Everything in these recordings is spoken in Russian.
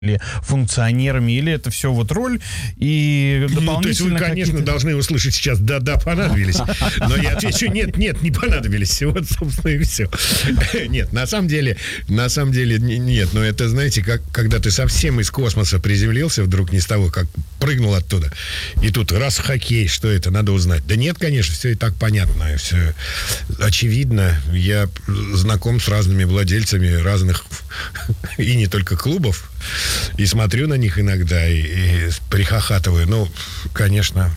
функционерами, или это все вот роль и дополнительно... То есть вы, конечно, должны услышать сейчас «да-да, понадобились». Но я отвечу «нет, не понадобились». Вот, собственно, и все. Нет, на самом деле нет. Но это, знаете, как когда ты совсем из космоса приземлился вдруг, не с того, как прыгнул оттуда, и тут раз хоккей, что это, надо узнать. Да нет, конечно, все и так понятно, все очевидно. Я знаком с разными владельцами разных и не только клубов, и смотрю на них иногда и прихохатываю. Ну, конечно,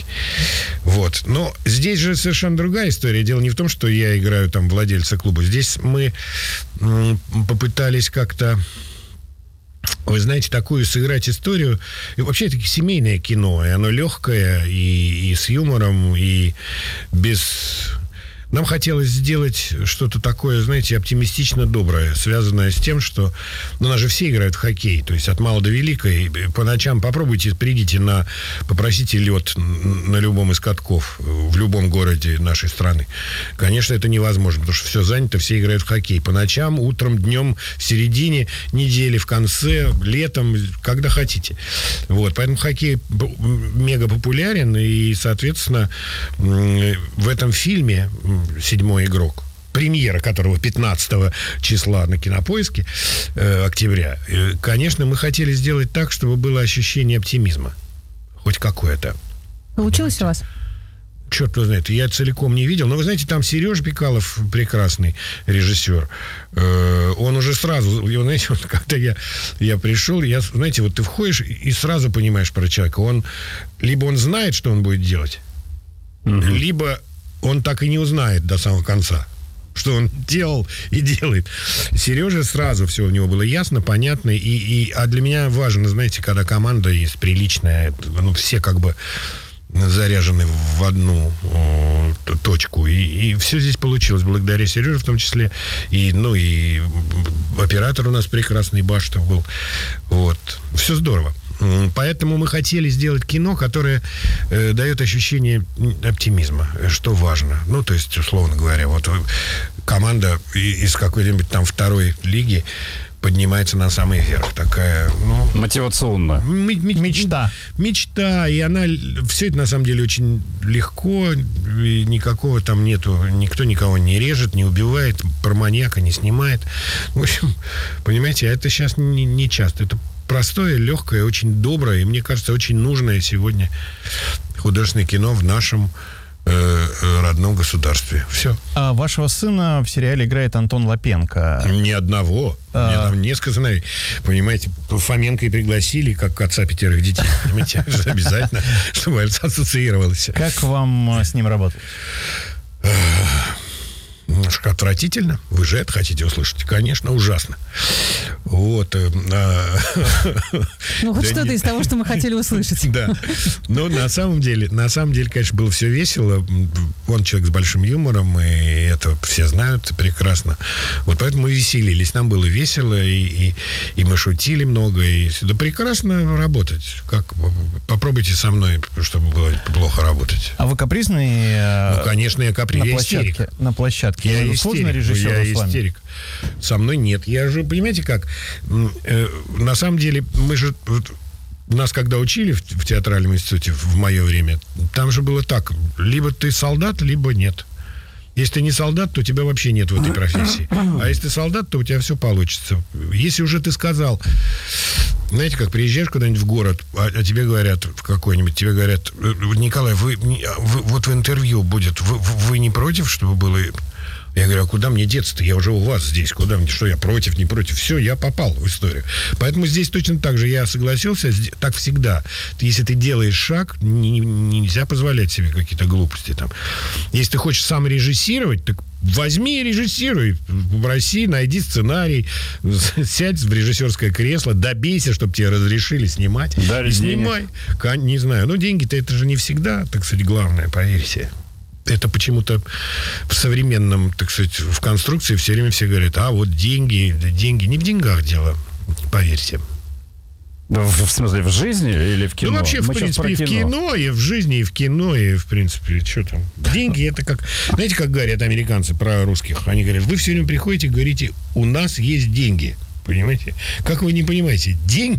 вот. Но здесь же совершенно другая история. Дело не в том, что я играю там владельца клуба. Здесь мы попытались как-то, вы знаете, такую сыграть историю. И вообще это семейное кино, и оно легкое, и с юмором, и без... Нам хотелось сделать что-то такое, знаете, оптимистично доброе, связанное с тем, что... Ну, у нас же все играют в хоккей, то есть от мала до велика. И по ночам попробуйте, придите попросите лед на любом из катков в любом городе нашей страны. Конечно, это невозможно, потому что все занято, все играют в хоккей. По ночам, утром, днем, в середине недели, в конце, летом, когда хотите. Вот, поэтому хоккей мега популярен, и, соответственно, в этом фильме «Седьмой игрок», премьера которого 15 числа на Кинопоиске, октября, конечно, мы хотели сделать так, чтобы было ощущение оптимизма. Хоть какое-то. Получилось у вас? Черт его знает, я целиком не видел. Но вы знаете, там Сережа Пикалов, прекрасный режиссер, он уже сразу, знаете, вот когда я пришел, знаете, вот ты входишь и сразу понимаешь про человека. Либо он знает, что он будет делать, либо он так и не узнает до самого конца, что он делал и делает. Сережа сразу все у него было ясно, понятно. А для меня важно, знаете, когда команда есть приличная, ну, все как бы заряжены в одну точку. И все здесь получилось благодаря Сереже в том числе. И оператор у нас прекрасный, Баштов был. Вот. Все здорово. Поэтому мы хотели сделать кино, которое дает ощущение оптимизма, что важно. Ну, то есть, условно говоря, вот команда из какой-нибудь там второй лиги поднимается на самый верх. Такая, мотивационная. Мечта. И она... Все это, на самом деле, очень легко. И никакого там нету... Никто никого не режет, не убивает. Про маньяка не снимает. В общем, понимаете, это сейчас не часто. Это простое, легкое, очень доброе и, мне кажется, очень нужное сегодня художественное кино в нашем родном государстве. Все. А вашего сына в сериале играет Антон Лапенко. Ни одного. Мне там несколько сыновей. Понимаете, Фоменко и пригласили, как отца 5 детей. Понимаете, обязательно, чтобы ассоциировалось. Как вам с ним работать? Немножко отвратительно. Вы же это хотите услышать? Конечно, ужасно. Вот. Хоть что-то из того, что мы хотели услышать. Да. Но на самом деле, конечно, было все весело. Он человек с большим юмором, и это все знают прекрасно. Вот поэтому мы веселились. Нам было весело, и мы шутили много. Да прекрасно работать. Попробуйте со мной, чтобы было плохо работать. А вы капризный? Ну, конечно, я капризный. Я истерик. На площадке. Я истерик. Со мной нет. Я же, понимаете, как? На самом деле, нас когда учили в театральном институте в мое время, там же было так. Либо ты солдат, либо нет. Если ты не солдат, то тебя вообще нет в этой профессии. А если ты солдат, то у тебя все получится. Если уже ты сказал... Знаете, как приезжаешь куда-нибудь в город, а тебе говорят в какой-нибудь, тебе говорят: Николай, вы вот в интервью будет, вы не против, чтобы было... Я говорю: а куда мне деться-то? Я уже у вас здесь. Куда мне? Что, я против, не против? Все, я попал в историю. Поэтому здесь точно так же. Я согласился, так всегда. Если ты делаешь шаг, нельзя позволять себе какие-то глупости там. Если ты хочешь сам режиссировать, так возьми и режиссируй. Попроси, найди сценарий, сядь в режиссерское кресло, добейся, чтобы тебе разрешили снимать. Дали снимай. Не знаю. Но деньги-то это же не всегда, так сказать, главное, поверьте. Это почему-то в современном, так сказать, в конструкции все время все говорят: а вот деньги. Не в деньгах дело, поверьте. В смысле, в жизни или в кино? Ну, вообще, в принципе, и в кино, и в жизни, и в кино, и, в принципе, что там. Деньги, это как... Знаете, как говорят американцы про русских? Они говорят: вы все время приходите и говорите: у нас есть деньги. понимаете? Как вы не понимаете? Деньги